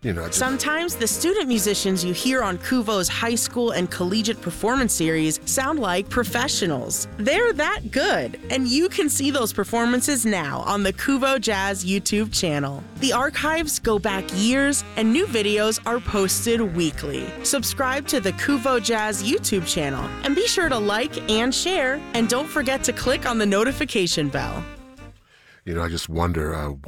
Sometimes the student musicians you hear on Kuvo's high school and collegiate performance series sound like professionals. They're that good, and you can see those performances now on the Kuvo Jazz YouTube channel. The archives go back years, and new videos are posted weekly. Subscribe to the Kuvo Jazz YouTube channel, and be sure to like and share, and don't forget to click on the notification bell. I just wonder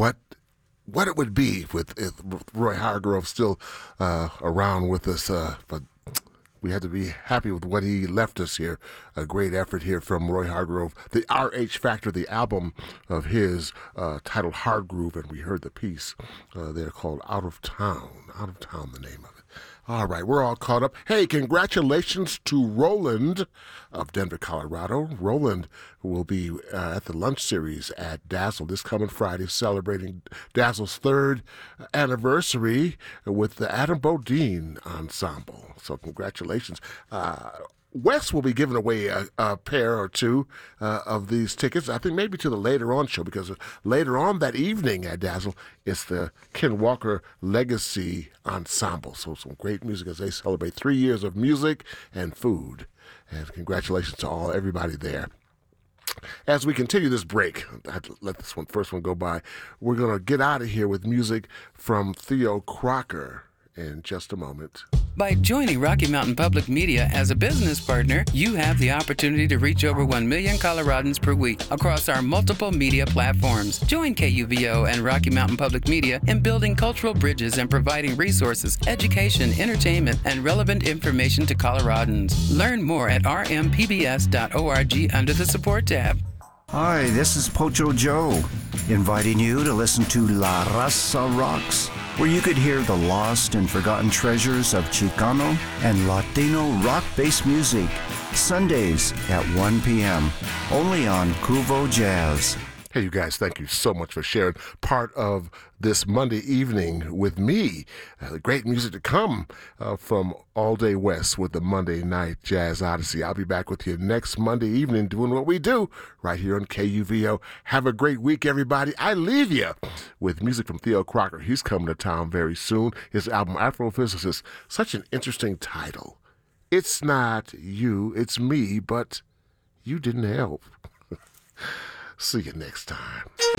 what it would be with if Roy Hargrove still around with us, but we had to be happy with what he left us here. A great effort here from Roy Hargrove. The RH Factor, the album of his titled Hard Groove, and we heard the piece there called Out of Town. Out of Town, the name of it. All right, we're all caught up. Hey, congratulations to Roland of Denver, Colorado. Roland will be at the lunch series at Dazzle this coming Friday, celebrating Dazzle's 3rd anniversary with the Adam Bodine Ensemble. So congratulations. Wes will be giving away a pair or two of these tickets, I think maybe to the later on show, because later on that evening at Dazzle, it's the Ken Walker Legacy Ensemble. So some great music as they celebrate 3 years of music and food. And congratulations to everybody there. As we continue this break, I had to let this first one go by. We're going to get out of here with music from Theo Crocker in just a moment. By joining Rocky Mountain Public Media as a business partner, you have the opportunity to reach over 1 million Coloradans per week across our multiple media platforms. Join KUVO and Rocky Mountain Public Media in building cultural bridges and providing resources, education, entertainment, and relevant information to Coloradans. Learn more at rmpbs.org under the Support tab. Hi, this is Pocho Joe, inviting you to listen to La Raza Rocks, where you could hear the lost and forgotten treasures of Chicano and Latino rock-based music, Sundays at 1 p.m., only on Kuvo Jazz. Hey, you guys, thank you so much for sharing part of this Monday evening with me. Great music to come from All Day West with the Monday Night Jazz Odyssey. I'll be back with you next Monday evening doing what we do right here on KUVO. Have a great week, everybody. I leave you with music from Theo Crocker. He's coming to town very soon. His album, Afrophysicist, such an interesting title. It's not you, it's me, but you didn't help. See you next time.